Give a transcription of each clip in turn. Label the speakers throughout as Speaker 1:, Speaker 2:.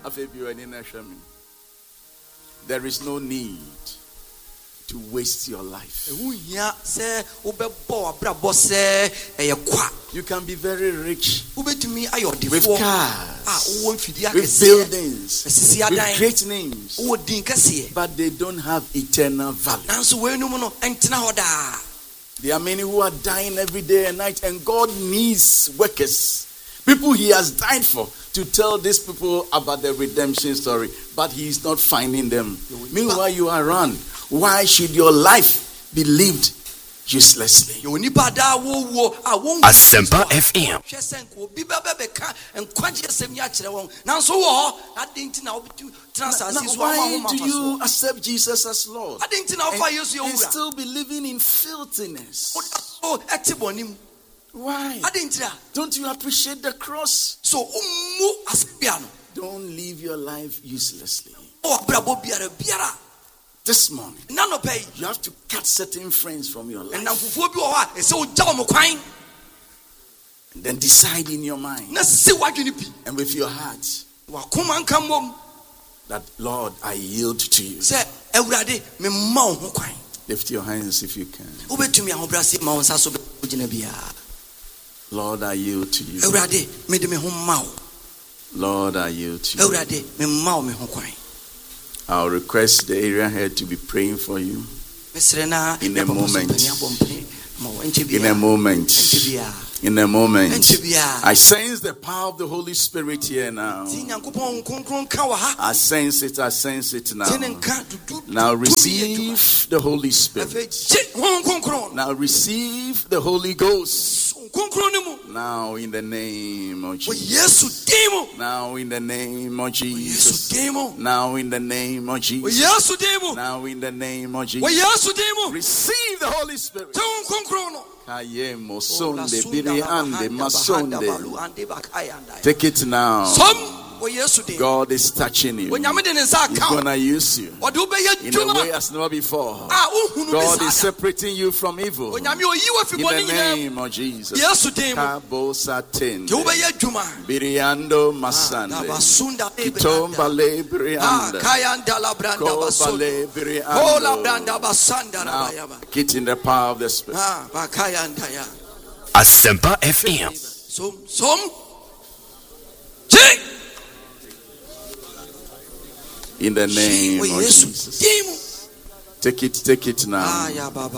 Speaker 1: There is no need to waste your life. You can be very rich with cars, with buildings, with great names, but they don't have eternal value. There are many who are dying every day and night, and God needs workers, people he has died for, to tell these people about the redemption story, but he is not finding them. Meanwhile, you are around. Why should your life be lived uselessly?
Speaker 2: Asempa FM.
Speaker 1: Why do you accept Jesus as Lord and still be living in filthiness? Why? Don't you appreciate the cross? Don't live your life uselessly. This morning, you have to cut certain friends from your life. And then decide in your mind and with your heart that, Lord, I yield to you. Lift your hands if you can. Lord, I yield to you. Lord, I yield to you. I'll request the area head to be praying for you in a moment. In a moment. In a moment. I sense the power of the Holy Spirit here now. I sense it. I sense it now. Now receive the Holy Spirit. Now receive the Holy Ghost. Now in the name of Jesus. Now in the name of Jesus. Now in the name of Jesus. Now in the name of Jesus. Receive the Holy Spirit. Take it now. God is touching you. He's going to use you in a way as never before. God is separating you from evil in the name of Jesus. Kabo Satin Biriando Masande Kitomba Lebrianda Kobale Brianda. Now get in the power of the Spirit.
Speaker 2: Asempa FM.
Speaker 1: In the name of Jesus. Take it now.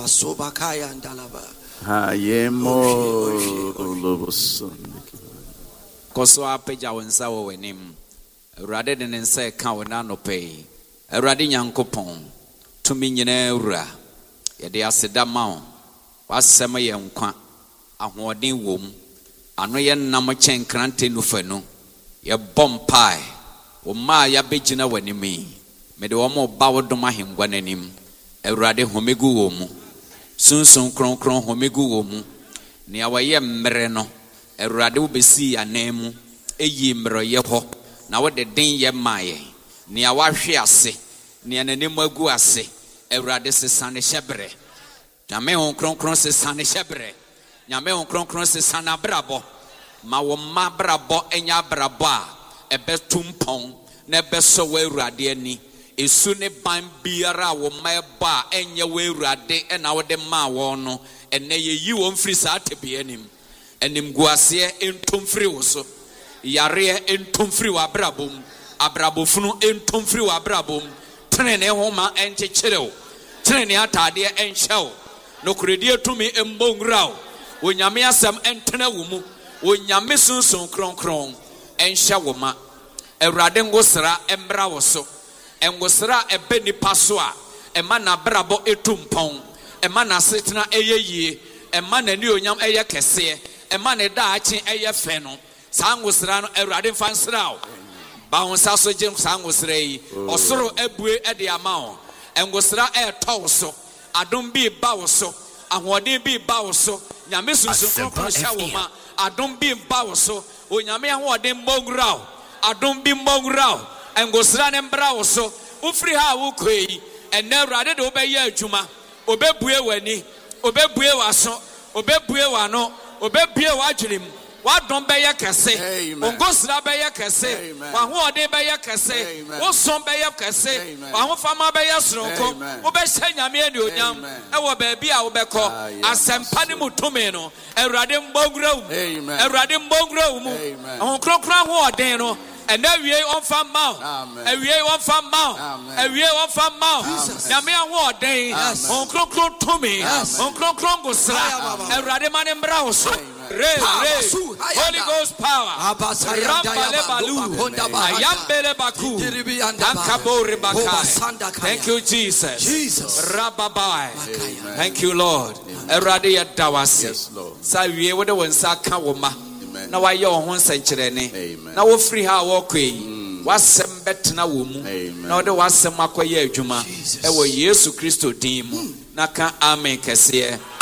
Speaker 3: Koso apeja wensa wo wenim. Awurade de ne nsa ka wo na no pay. Awurade Nyankopɔn tumi nyina awura. Ye de aseda ma wo. Wasɛm ye nkwa. Ahoɔden wom. Ano ye nam kyenkrante no fanu. Ye bompai. Oma ya begina wanimi me de omo ba wodom ahengwa nanim awurade homegu wo mu sunsun kronkron homegu wo mu ne awaye mmere no awurade wo besi anemu eyi mmere ho na wo de den ye maye ne awahwe ase ne ananim agu ase awurade sesane hyebre nyame hon kronkron sesane hyebre nyame hon kronkron sesane abrabo ma wo ma brabo enya brabo a ebetumpon na beso we urade ani esu ne ban biara wo meba enye we urade na wo de ma wo no ene ye yi wo mfiri sa tebie enim guase entomfiri wo so yare entomfiri wa brabom abrabofunu entomfiri wa brabom trene homa enchecherew trene atade enhyew no kredi etumi embongraw onyame asem entena wo mu onyame sunsun kronkron enhye wo ma Awurade ngosra embra wo so engosra ebe nipa so a ema na brabo etumpon ema na setena eyeyie ema na ni onyam eye kese ema na daachi eye fe no sa ngosra no Awurade mfa nsra wo ba won sa so gem sa ngosra yi osoro ebue e de ama wo engosra e to wo so adom bi ba wo so ahoɔden bi ba wo so nyame sunsun kokoro hya wo ma adom bi ba wo so onyame ahoɔden mbongraw adom bi mbongraw engosra ne mbra wo so ufri ha wo koi ene Awurade de obeye adwuma obebue wani obebue waso obebue wano obebue wadwenem wadom bɛyɛ kɛse ongosra bɛyɛ kɛse wahoɔden bɛyɛ kɛse wosom bɛyɛ kɛse wahofama bɛyɛ soronko wobɛhyɛ nyame anuonyam ɛwɔ baabi a wobɛkɔ asɛmpa ne mu tumi no awurade mbɔngura wo mu awurade mbɔngura wo mu ahonkronkron ahoɔden no and awie on fam mouth, awie on fam mouth, awie on fam mouth. Yamia ahoɔden on kronkron tumi on kronkron gosra awurade ma ne mbra wo so. Holy Ghost power. Thank you, Jesus. Rababai. Thank you, Lord. Erade ya dawase. Sa wie wo de wonsa ka wo ma. Na wa ye ho nsankyerene. Na wo free ha wo koi. Wasem betena wo mu. Na wo de wasem akoye adwuma. E wo Yesu Kristo din mu. Na ka amen kese.